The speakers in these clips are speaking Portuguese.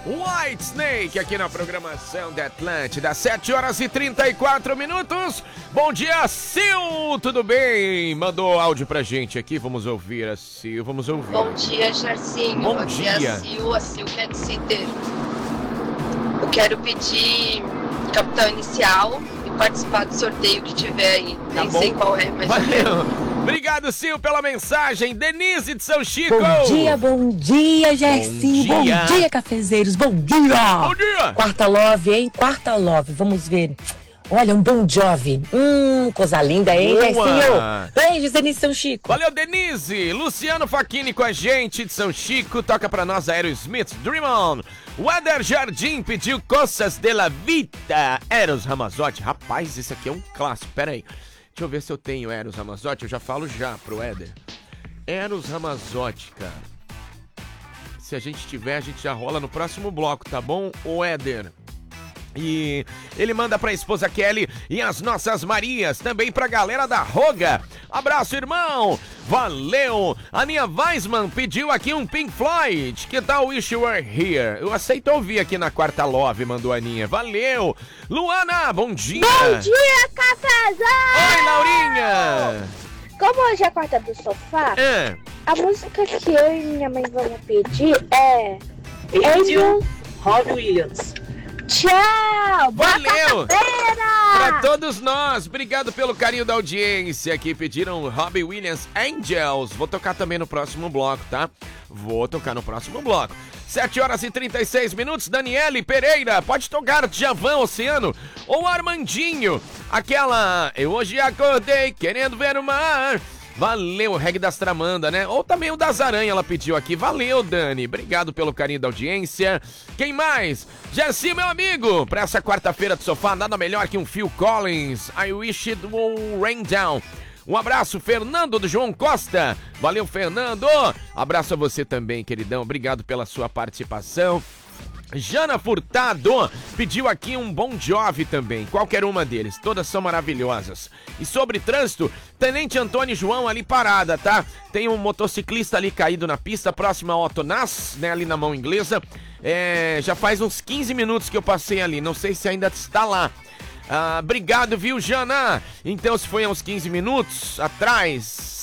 White Snake aqui na programação da Atlântida, 7h34. Bom dia, Sil, tudo bem? Mandou áudio pra gente aqui, vamos ouvir a Sil, vamos ouvir. Bom dia, Jarcinho. Bom dia. A Sil quer dizer, eu quero pedir capitão inicial e participar do sorteio que tiver aí. Tá Nem bom. sei qual é, mas... Valeu. Obrigado, Sil, pela mensagem. Denise de São Chico. Bom dia, Gercinho. Bom dia, cafezeiros. Bom dia. Bom dia. Quarta Love, hein? Quarta Love. Vamos ver. Olha, um Bon Jovi. Coisa linda, hein, Boa. Gercinho? Beijos, Denise de São Chico. Valeu, Denise. Luciano Facchini com a gente de São Chico. Toca pra nós Aerosmith, Dream On. O Eder Jardim pediu Coisas de la Vida. Eros Ramazzotti. Rapaz, esse aqui é um clássico. Pera aí. Deixa eu ver se eu tenho Eros Ramazzotti. Eu já falo já pro Éder. Eros Ramazzotti, cara. Se a gente tiver, a gente já rola no próximo bloco, tá bom, ô Éder? E ele manda pra esposa Kelly e as nossas Marias, também pra galera da Roga. Abraço, irmão! Valeu! A Aninha Weisman pediu aqui um Pink Floyd. Que tal Wish You Were Here? Eu aceito ouvir aqui na Quarta Love, mandou a Aninha. Valeu! Luana, bom dia! Bom dia, cafezão! Oi, Laurinha! Como hoje é a quarta do sofá, a música que eu e minha mãe vamos pedir é... Angel, Robbie Williams. Tchau! Valeu! Pra Boa todos nós, obrigado pelo carinho da audiência que pediram Robbie Williams Angels. Vou tocar também no próximo bloco, tá? Vou tocar no próximo bloco. 7h36, Daniele Pereira, pode tocar Djavan Oceano ou Armandinho, aquela Eu hoje acordei querendo ver o mar. Valeu, o reggae das Tramanda, né? Ou também o das Aranha, ela pediu aqui. Valeu, Dani. Obrigado pelo carinho da audiência. Quem mais? Gersi, meu amigo. Pra essa quarta-feira do sofá, nada melhor que um Phil Collins. I wish it will rain down. Um abraço, Fernando do João Costa. Valeu, Fernando. Abraço a você também, queridão. Obrigado pela sua participação. Jana Furtado pediu aqui um Bon Jovi também, qualquer uma deles, todas são maravilhosas. E sobre trânsito, Tenente Antônio João ali parada, tá? Tem um motociclista ali caído na pista, próximo ao Otonás, né, ali na mão inglesa. Já faz uns 15 minutos que eu passei ali, não sei se ainda está lá. Obrigado, viu, Jana? Então, se foi há uns 15 minutos atrás,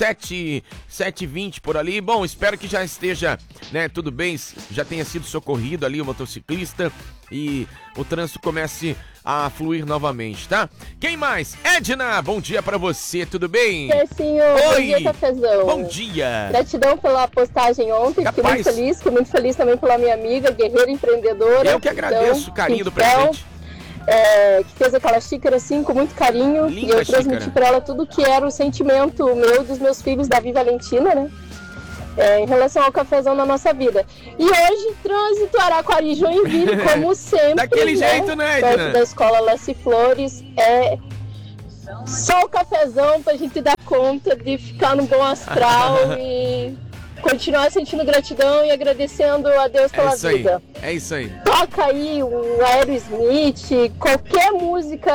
7h20 por ali. Bom, espero que já esteja, né, tudo bem, já tenha sido socorrido ali o motociclista e o trânsito comece a fluir novamente, tá? Quem mais? Edna, bom dia pra você, tudo bem? Gercinho, bom dia, cafezão. Bom dia. Gratidão pela postagem ontem, fiquei muito feliz também pela minha amiga, guerreira empreendedora. Eu que agradeço o carinho do presente. Que fez aquela xícara assim com muito carinho. Linda, e eu transmiti xícara para ela tudo que era o sentimento meu e dos meus filhos, Davi e Valentina, né? Em relação ao cafezão na nossa vida. E hoje, trânsito Araquari Joinville, como sempre. Daquele jeito, né, perto Edna? da escola Laci Flores. É só o cafezão pra gente dar conta de ficar no bom astral e continuar sentindo gratidão e agradecendo a Deus pela vida. É isso aí. Toca aí um Aerosmith, qualquer música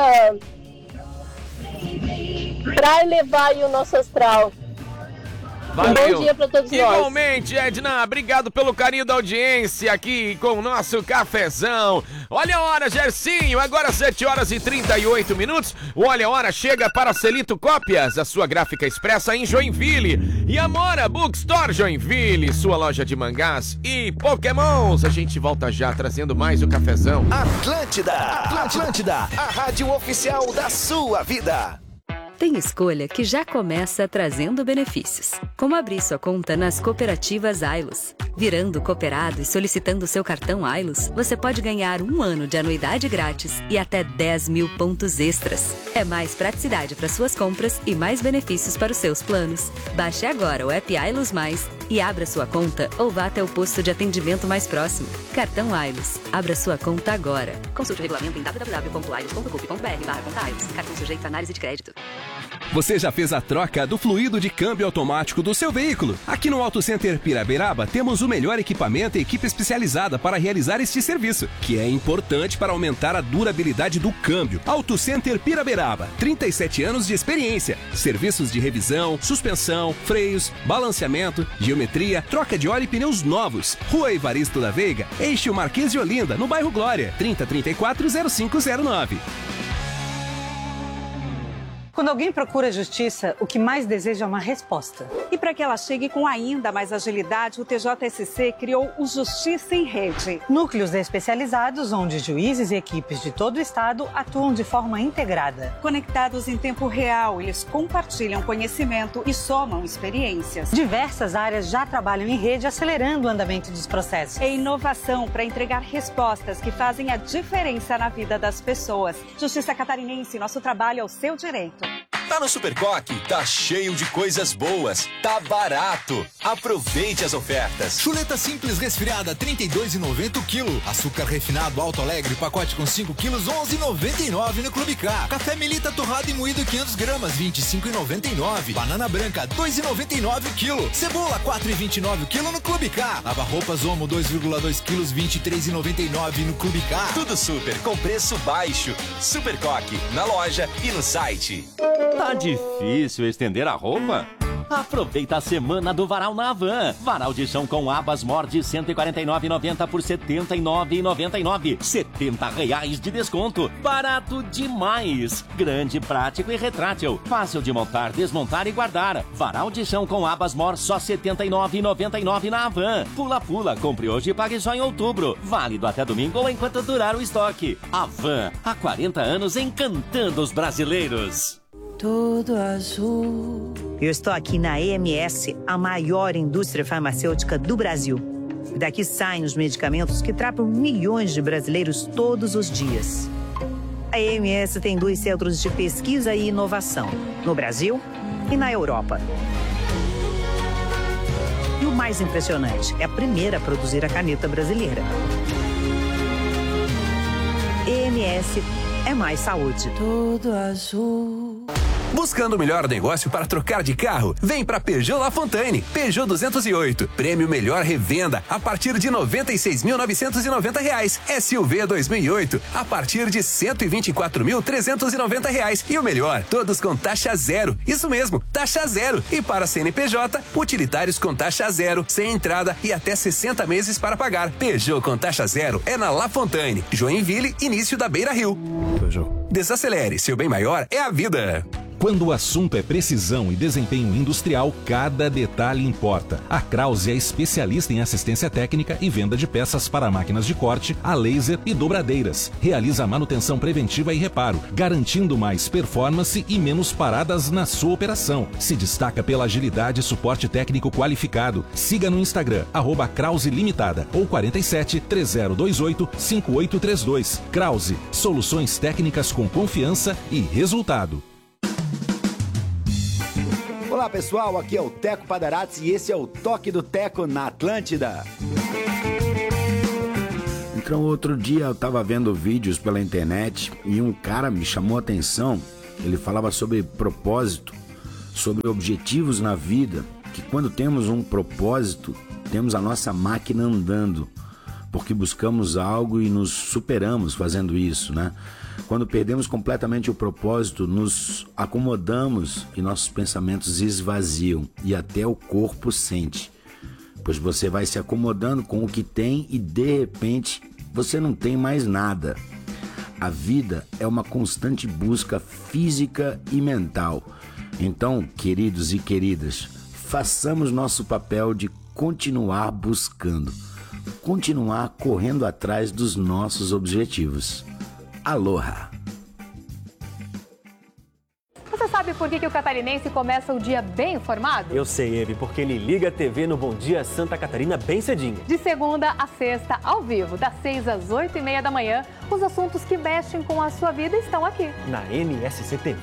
pra elevar aí o nosso astral. Valeu. Um bom dia pra todos nós. Igualmente, Edna, obrigado pelo carinho da audiência aqui com o nosso cafezão. Olha a hora, Gercinho, agora 7h38. O Olha a Hora chega para Celito Cópias, a sua gráfica expressa em Joinville. E Amora Bookstore Joinville, sua loja de mangás e pokémons. A gente volta já trazendo mais o cafezão. Atlântida, a rádio oficial da sua vida. Tem escolha que já começa trazendo benefícios, como abrir sua conta nas cooperativas Ailos. Virando cooperado e solicitando seu cartão Ailos, você pode ganhar 1 ano de anuidade grátis e até 10 mil pontos extras. É mais praticidade para suas compras e mais benefícios para os seus planos. Baixe agora o app Ailos Mais e abra sua conta ou vá até o posto de atendimento mais próximo. Cartão Ailos. Abra sua conta agora. Consulte o regulamento em www.ailos.com.br/conta Ailos. Cartão sujeito a análise de crédito. Você já fez a troca do fluido de câmbio automático do seu veículo? Aqui no Auto Center Piraberaba temos o melhor equipamento e equipe especializada para realizar este serviço, que é importante para aumentar a durabilidade do câmbio. Auto Center Piraberaba, 37 anos de experiência. Serviços de revisão, suspensão, freios, balanceamento, geometria, troca de óleo e pneus novos. Rua Evaristo da Veiga, Eixo Marquês de Olinda, no bairro Glória, 3034-0509. Quando alguém procura justiça, o que mais deseja é uma resposta. E para que ela chegue com ainda mais agilidade, o TJSC criou o Justiça em Rede. Núcleos especializados onde juízes e equipes de todo o estado atuam de forma integrada. Conectados em tempo real, eles compartilham conhecimento e somam experiências. Diversas áreas já trabalham em rede, acelerando o andamento dos processos. É inovação para entregar respostas que fazem a diferença na vida das pessoas. Justiça Catarinense, nosso trabalho é o seu direito. Tá no Supercoque, tá cheio de coisas boas, tá barato. Aproveite as ofertas. Chuleta simples resfriada, R$ 32,90 o quilo. Açúcar refinado Alto Alegre, pacote com 5 quilos, R$ 11,99 no Clube K. Café Melita torrado e moído 500 gramas, R$ 25,99. Banana branca, R$ 2,99 o quilo. Cebola, R$ 4,29 o quilo no Clube K. Lava roupas Omo, 2,2 quilos, R$ 23,99 no Clube K. Tudo super, com preço baixo. Supercoque, na loja e no site. Tá difícil estender a roupa? Aproveita a semana do varal na Havan. Varal de chão com abas Mor de R$ 149,90 por R$ 79,99. R$70 de desconto. Barato demais. Grande, prático e retrátil. Fácil de montar, desmontar e guardar. Varal de chão com abas Mor só R$ 79,99 na Havan. Pula, compre hoje e pague só em outubro. Válido até domingo ou enquanto durar o estoque. Havan, há 40 anos encantando os brasileiros. Todo azul. Eu estou aqui na EMS, a maior indústria farmacêutica do Brasil. Daqui saem os medicamentos que tratam milhões de brasileiros todos os dias. A EMS tem 2 centros de pesquisa e inovação, no Brasil e na Europa. E o mais impressionante, é a primeira a produzir a caneta brasileira. EMS é mais saúde. Todo azul. Buscando o melhor negócio para trocar de carro? Vem para Peugeot Lafontaine. Peugeot 208. Prêmio Melhor Revenda a partir de R$ 96.990. SUV 2008 a partir de R$ 124.390. E o melhor, todos com taxa zero. Isso mesmo, taxa zero. E para CNPJ, utilitários com taxa zero, sem entrada e até 60 meses para pagar. Peugeot com taxa zero é na Lafontaine, Joinville, início da Beira Rio. Peugeot. Desacelere, seu bem maior é a vida. Quando o assunto é precisão e desempenho industrial, cada detalhe importa. A Krause é especialista em assistência técnica e venda de peças para máquinas de corte, a laser e dobradeiras. Realiza manutenção preventiva e reparo, garantindo mais performance e menos paradas na sua operação. Se destaca pela agilidade e suporte técnico qualificado. Siga no Instagram, @Krause Limitada ou 47 3028 5832. Krause, soluções técnicas com confiança e resultado. Olá pessoal, aqui é o Teco Padarats e esse é o Toque do Teco na Atlântida. Então outro dia eu tava vendo vídeos pela internet e um cara me chamou a atenção. Ele falava sobre propósito, sobre objetivos na vida, que quando temos um propósito, temos a nossa máquina andando, porque buscamos algo e nos superamos fazendo isso, né? Quando perdemos completamente o propósito, nos acomodamos e nossos pensamentos esvaziam e até o corpo sente. Pois você vai se acomodando com o que tem e de repente você não tem mais nada. A vida é uma constante busca física e mental. Então, queridos e queridas, façamos nosso papel de continuar buscando, continuar correndo atrás dos nossos objetivos. Aloha! Você sabe por que o catarinense começa o dia bem informado? Eu sei, Eve, porque ele liga a TV no Bom Dia Santa Catarina bem cedinho. De segunda a sexta, ao vivo, das 6 às 8h30 da manhã, os assuntos que mexem com a sua vida estão aqui. Na MSC TV.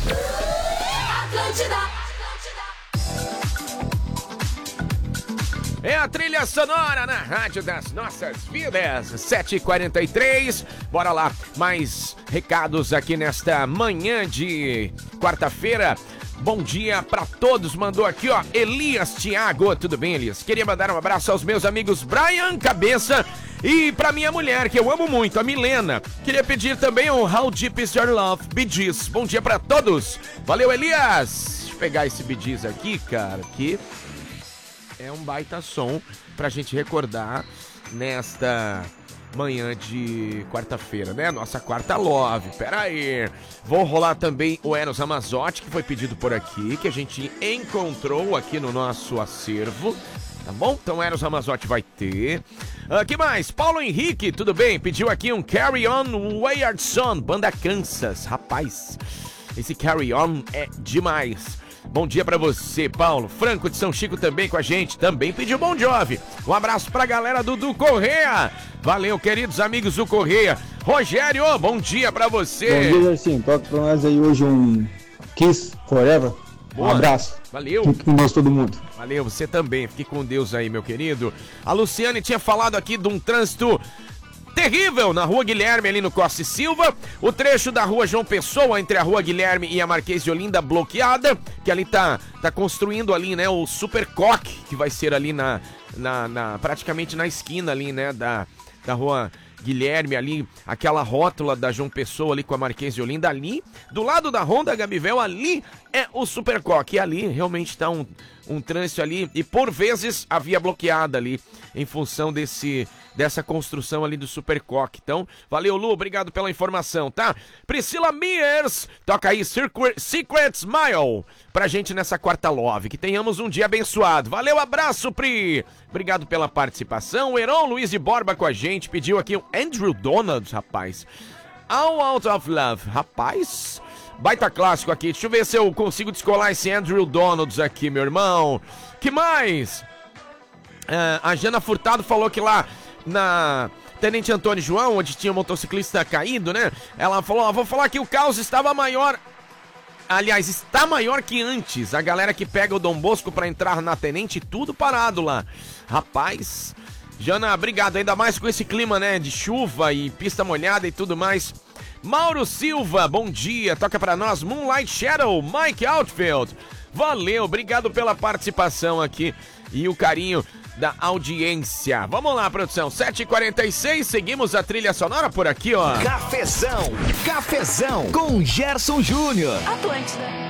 Atlântida. É a trilha sonora na Rádio das Nossas Vidas, 7h43. Bora lá, mais recados aqui nesta manhã de quarta-feira. Bom dia pra todos, mandou aqui, ó, Elias Thiago. Tudo bem, Elias? Queria mandar um abraço aos meus amigos Brian Cabeça e pra minha mulher, que eu amo muito, a Milena. Queria pedir também um How Deep Is Your Love, Bee Gees. Bom dia pra todos. Valeu, Elias. Deixa eu pegar esse Bee Gees aqui, cara, que é um baita som pra gente recordar nesta manhã de quarta-feira, né? Nossa quarta love. Pera aí. Vou rolar também o Eros Ramazotti, que foi pedido por aqui, que a gente encontrou aqui no nosso acervo. Tá bom? Então Eros Ramazotti vai ter. Que mais? Paulo Henrique, tudo bem? Pediu aqui um Carry On Wayward Son, banda Kansas. Rapaz, esse Carry On é demais. Bom dia pra você, Paulo. Franco de São Chico também com a gente. Também pediu Bon Jovi. Um abraço pra galera do Correia. Valeu, queridos amigos do Correia. Rogério, bom dia pra você. Bom dia, Gersinho. Toca pra nós aí hoje um Kiss Forever. Boa. Um abraço. Valeu. Fique com Deus todo mundo. Valeu, você também. Fique com Deus aí, meu querido. A Luciane tinha falado aqui de um trânsito terrível na Rua Guilherme, ali no Costa e Silva. O trecho da Rua João Pessoa, entre a Rua Guilherme e a Marquês de Olinda, bloqueada. Que ali tá construindo ali, né, o Super Coque, que vai ser ali praticamente na esquina ali, né, da Rua Guilherme, ali, aquela rótula da João Pessoa ali com a Marquês de Olinda, ali, do lado da Honda Gabivel, ali é o Super Coque. E ali realmente tá um trânsito ali, e por vezes a via bloqueada ali, em função dessa construção ali do Super Coque. Então, valeu, Lu, obrigado pela informação, tá? Priscila Mears, toca aí Secret Smile pra gente nessa quarta love. Que tenhamos um dia abençoado. Valeu, abraço, Pri! Obrigado pela participação. O Heron Luiz de Borba com a gente, pediu aqui o Andrew Donald, rapaz. All Out of Love, rapaz. Baita clássico aqui. Deixa eu ver se eu consigo descolar esse Andrew Donalds aqui, meu irmão. Que mais? A Jana Furtado falou que lá na Tenente Antônio João, onde tinha um motociclista caído, né? Ela falou, ó, vou falar que o caos estava maior. Aliás, está maior que antes. A galera que pega o Dom Bosco pra entrar na Tenente, tudo parado lá. Rapaz, Jana, obrigado. Ainda mais com esse clima, né? De chuva e pista molhada e tudo mais. Mauro Silva, bom dia. Toca pra nós Moonlight Shadow, Mike Outfield. Valeu, obrigado pela participação aqui e o carinho da audiência. Vamos lá, produção, 7h46, seguimos a trilha sonora por aqui, ó. Cafezão com Gerson Júnior. Atlântida.